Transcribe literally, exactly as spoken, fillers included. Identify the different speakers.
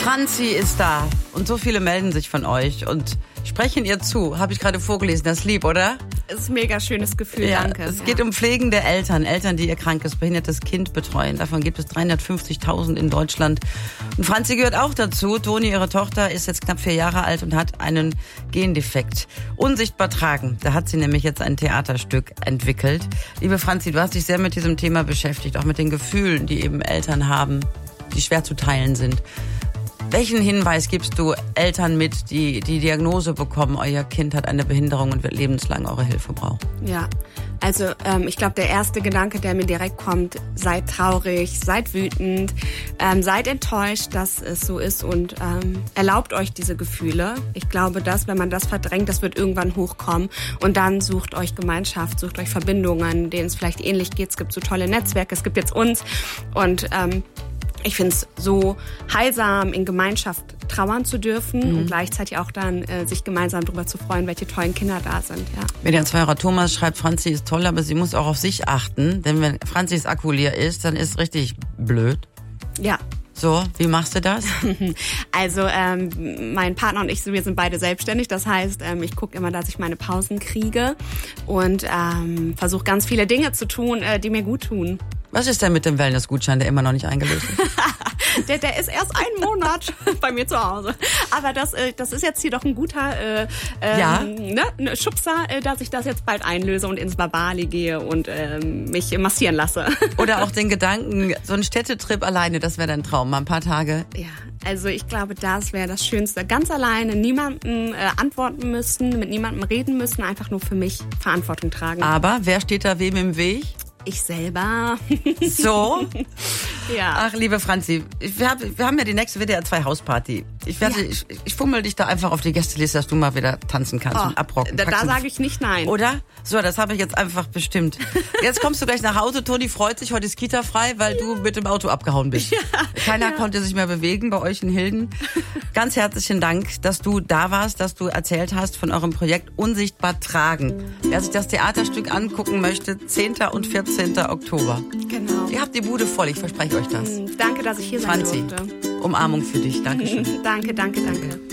Speaker 1: Franzi ist da und so viele melden sich von euch und sprechen ihr zu. Habe ich gerade vorgelesen, das ist lieb, oder?
Speaker 2: Es ist ein mega schönes Gefühl,
Speaker 1: ja,
Speaker 2: danke.
Speaker 1: Es
Speaker 2: ja.
Speaker 1: geht um pflegende Eltern, Eltern, die ihr krankes, behindertes Kind betreuen. Davon gibt es dreihundertfünfzigtausend in Deutschland. Und Franzi gehört auch dazu. Toni, ihre Tochter, ist jetzt knapp vier Jahre alt und hat einen Gendefekt. Unsichtbar tragen. Da hat sie nämlich jetzt ein Theaterstück entwickelt. Liebe Franzi, du hast dich sehr mit diesem Thema beschäftigt, auch mit den Gefühlen, die eben Eltern haben, die schwer zu teilen sind. Welchen Hinweis gibst du Eltern mit, die die Diagnose bekommen, euer Kind hat eine Behinderung und wird lebenslang eure Hilfe brauchen?
Speaker 2: Ja, also ähm, ich glaube, der erste Gedanke, der mir direkt kommt, seid traurig, seid wütend, ähm, seid enttäuscht, dass es so ist und ähm, erlaubt euch diese Gefühle. Ich glaube, dass, wenn man das verdrängt, das wird irgendwann hochkommen und dann sucht euch Gemeinschaft, sucht euch Verbindungen, denen es vielleicht ähnlich geht. Es gibt so tolle Netzwerke, es gibt jetzt uns und ähm, ich finde es so heilsam, in Gemeinschaft trauern zu dürfen mhm. und gleichzeitig auch dann äh, sich gemeinsam darüber zu freuen, welche tollen Kinder da sind. Ja.
Speaker 1: Medienzweier Thomas schreibt, Franzi ist toll, aber sie muss auch auf sich achten, denn wenn Franzis Akku leer ist, dann ist richtig blöd.
Speaker 2: Ja.
Speaker 1: So, wie machst du das?
Speaker 2: Also ähm, mein Partner und ich, wir sind beide selbstständig. Das heißt, ähm, ich gucke immer, dass ich meine Pausen kriege und ähm, versuche ganz viele Dinge zu tun, äh, die mir gut tun.
Speaker 1: Was ist denn mit dem Wellness-Gutschein, der immer noch nicht eingelöst ist?
Speaker 2: der, der ist erst einen Monat bei mir zu Hause. Aber das, äh, das ist jetzt hier doch ein guter äh, äh,
Speaker 1: ja?
Speaker 2: ne, ne Schubser, äh, dass ich das jetzt bald einlöse und ins Barbali gehe und äh, mich massieren lasse.
Speaker 1: Oder auch den Gedanken, so ein Städtetrip alleine, das wäre dein Traum, mal ein paar Tage.
Speaker 2: Ja, also ich glaube, das wäre das Schönste. Ganz alleine, niemandem äh, antworten müssen, mit niemandem reden müssen, einfach nur für mich Verantwortung tragen.
Speaker 1: Aber wer steht da wem im Weg?
Speaker 2: Ich selber.
Speaker 1: So?
Speaker 2: Ja.
Speaker 1: Ach, liebe Franzi, wir haben, wir haben ja die nächste W D R zwei Hausparty. Ich, werde, ja. ich, ich fummel dich da einfach auf die Gästeliste, dass du mal wieder tanzen kannst oh, und abrocken.
Speaker 2: Da, da sage ich nicht nein.
Speaker 1: Oder? So, das habe ich jetzt einfach bestimmt. Jetzt kommst du gleich nach Hause. Toni freut sich, heute ist Kita frei, weil ja. du mit dem Auto abgehauen bist. Ja. Keiner ja. konnte sich mehr bewegen bei euch in Hilden. Ganz herzlichen Dank, dass du da warst, dass du erzählt hast von eurem Projekt Unsichtbar tragen. Wer sich das Theaterstück angucken möchte, zehnten und vierzehnten Oktober.
Speaker 2: Genau.
Speaker 1: Ihr habt die Bude voll, ich verspreche euch das.
Speaker 2: Danke, dass ich hier
Speaker 1: Franzi,
Speaker 2: sein durfte.
Speaker 1: Umarmung für dich. Dankeschön.
Speaker 2: Danke, danke, danke.